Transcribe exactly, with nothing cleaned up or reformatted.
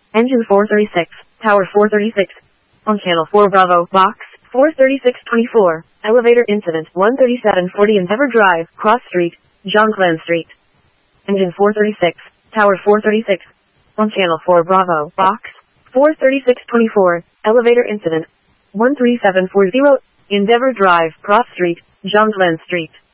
Engine four thirty-six, Tower four thirty-six. On Channel four Bravo, Box four thirty-six twenty-four. Elevator incident one thirty-seven forty Endeavor Drive, Cross Street, John Glenn Street. Engine four thirty-six, Tower four thirty-six. On Channel four Bravo, Box four thirty-six twenty-four. Elevator incident one three seven four zero. Endeavor Drive, Cross Street, John Glenn Street.